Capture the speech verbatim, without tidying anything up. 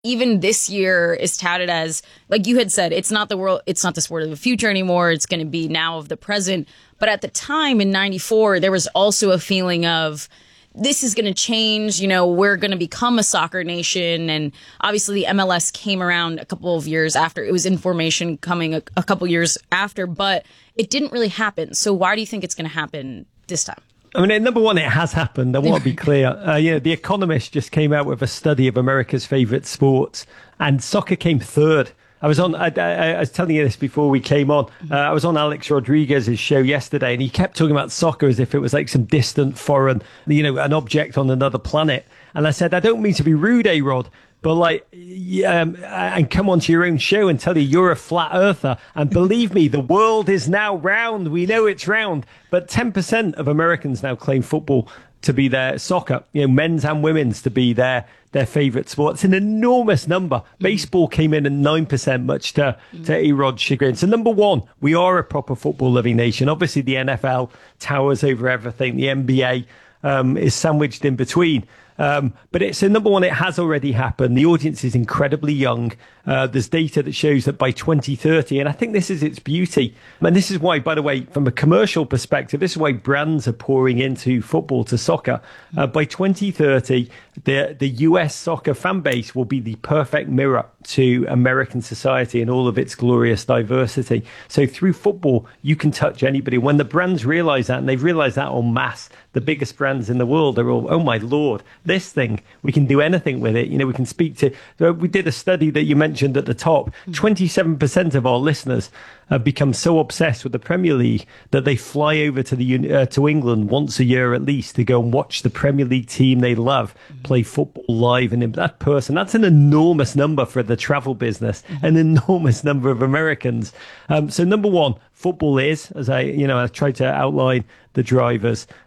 even this year is touted as, like you had said, it's not the world, it's not the sport of the future anymore. It's going to be now of the present. But at the time in ninety-four, there was also a feeling of this is going to change. You know, we're going to become a soccer nation. And obviously the M L S came around a couple of years after. It was information coming a, a couple years after, but it didn't really happen. So why do you think it's going to happen this time? I mean, number one, it has happened. I want to be clear. Uh, you know, The Economist just came out with a study of America's favorite sports, and soccer came third. I was on, I, I, I was telling you this before we came on. Uh, I was on Alex Rodriguez's show yesterday, and he kept talking about soccer as if it was like some distant foreign, you know, an object on another planet. And I said, I don't mean to be rude, A-Rod, but like, um, and come onto your own show and tell you you're a flat earther. And believe me, the world is now round. We know it's round. But ten percent of Americans now claim football to be their soccer, you know, men's and women's to be their their favourite sport. It's an enormous number. Baseball came in at nine percent, much to, to A-Rod's chagrin. So number one, we are a proper football-loving nation. Obviously, the N F L towers over everything. The N B A um, is sandwiched in between. Um, but it's a number one, it has already happened. The audience is incredibly young. Uh, there's data that shows that by twenty thirty, and I think this is its beauty. And this is why, by the way, from a commercial perspective, this is why brands are pouring into football, to soccer. Uh, by twenty thirty, the, the U S soccer fan base will be the perfect mirror to American society and all of its glorious diversity. So through football, you can touch anybody. When the brands realize that, and they've realized that en masse, the biggest brands in the world are all, oh my Lord, this thing, we can do anything with it. You know, we can speak to, we did a study that you mentioned at the top, twenty-seven percent of our listeners have become so obsessed with the Premier League that they fly over to the uh, to England once a year at least to go and watch the Premier League team they love play football live. And that person, that's an enormous number for the travel business, an enormous number of Americans. Um, so number one, football is, as I, you know, I tried to outline the drivers.